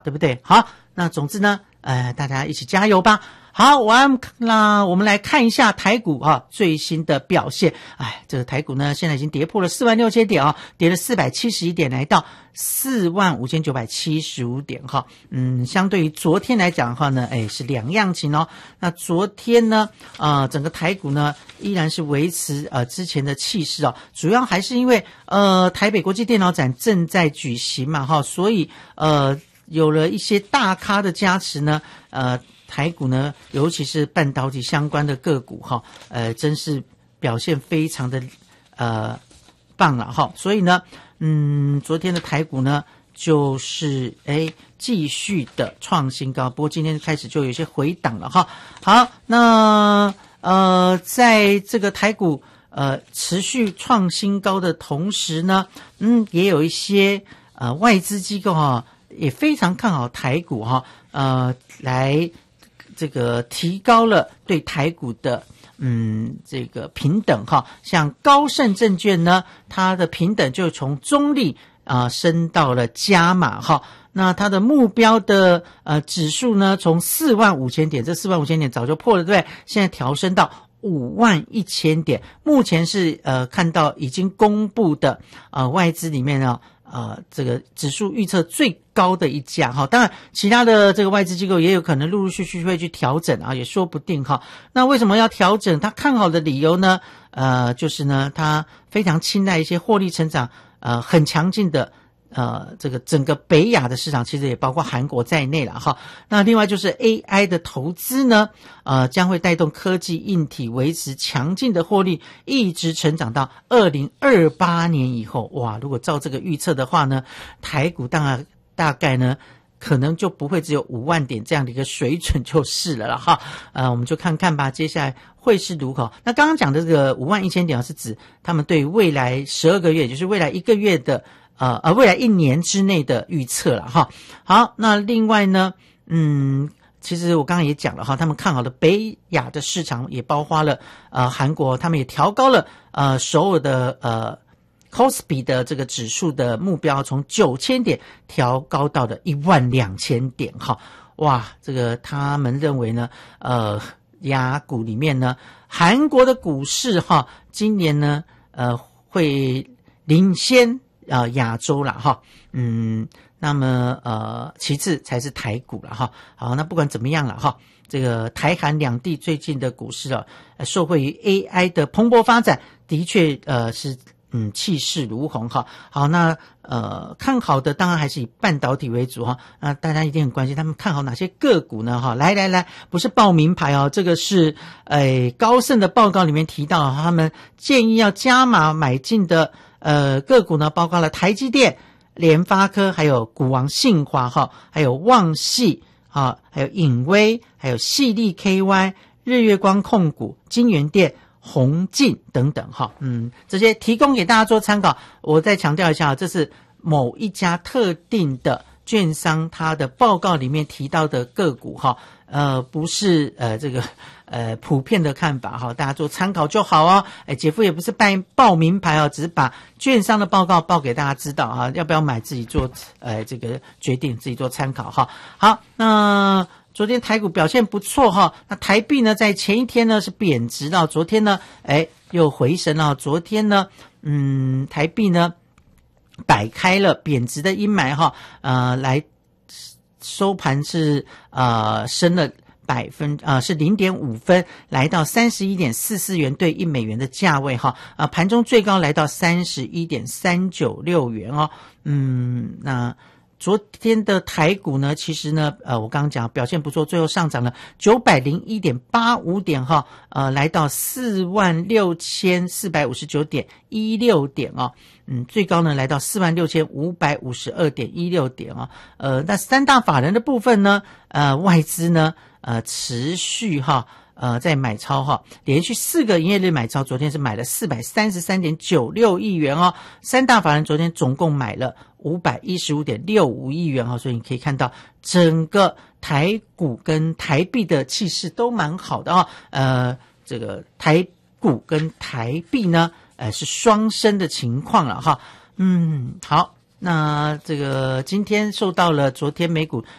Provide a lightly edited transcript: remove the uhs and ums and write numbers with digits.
对不对？好，那总之呢，大家一起加油吧。好，那我们来看一下台股最新的表现。这个台股呢，现在已经跌破了46000点跌了471点，来到45975点相对于昨天来讲的话呢，是两样情那昨天呢，整个台股呢依然是维持之前的气势主要还是因为台北国际电脑展正在举行嘛所以有了一些大咖的加持呢，台股呢，尤其是半导体相关的个股真是表现非常的棒了所以呢，昨天的台股呢，就是继续的创新高，不过今天开始就有一些回档了好，那在这个台股持续创新高的同时呢，也有一些外资机构也非常看好台股来这个提高了对台股的这个评等像高盛证券呢，它的评等就从中立升到了加码那它的目标的指数呢，从45000点，这45000点早就破了，对不对？现在调升到51000点，目前是看到已经公布的外资里面呢。这个指数预测最高的一家当然其他的这个外资机构也有可能陆陆续续会去调整也说不定那为什么要调整？他看好的理由呢就是呢他非常青睐一些获利成长很强劲的这个整个北亚的市场，其实也包括韩国在内了那另外就是 AI 的投资呢将会带动科技硬体维持强劲的获利，一直成长到2028年以后。哇，如果照这个预测的话呢，台股大概呢可能就不会只有5万点这样的一个水准就是了我们就看看吧，接下来会是如何。那刚刚讲的这个51000点是指他们对未来12个月，也就是未来1个月的未来1年之内的预测了好，那另外呢其实我刚刚也讲了他们看好的北亚的市场也包括了韩国，他们也调高了首尔的KOSPI 的这个指数的目标从9000点调高到了12000点哇，这个他们认为呢亚股里面呢，韩国的股市今年呢会领先亚洲啦那么其次才是台股了好，那不管怎么样了这个台韩两地最近的股市受惠于 AI 的蓬勃发展，的确是气势如虹好，那看好的当然还是以半导体为主那大家一定很关心他们看好哪些个股呢来，不是报名牌这个是高盛的报告里面提到他们建议要加码买进的个股呢，包括了台积电、联发科，还有股王信华还有旺系还有颖威，还有细粒 KY、日月光控股、金源电、宏进等等这些提供给大家做参考。我再强调一下这是某一家特定的券商他的报告里面提到的个股不是这个普遍的看法大家做参考就好姐夫也不是报名牌只是把券商的报告报给大家知道要不要买自己做这个决定，自己做参考好，那昨天台股表现不错那台币呢在前一天呢是贬值到昨天呢又回升了昨天呢台币呢摆开了贬值的阴霾来收盘是升了是 0.5 分，来到 31.44 元兑1美元的价位盘中最高来到 31.396 元那昨天的台股呢，其实呢我刚刚讲表现不错，最后上涨了 901.85 点来到 46,459.16 点最高呢来到 46,552.16 点那三大法人的部分呢外资呢持续在买超连续4个营业日买超，昨天是买了 433.96 亿元三大法人昨天总共买了 515.65 亿元所以你可以看到整个台股跟台币的气势都蛮好的这个台股跟台币呢是双升的情况了好， 那这个今天受到了昨天美股